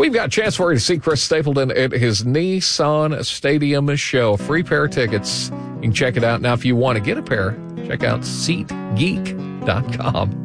We've got a chance for you to see Chris Stapleton at his Nissan Stadium show. Free pair of tickets. You can check it out. Now, if you want to get a pair, check out SeatGeek.com.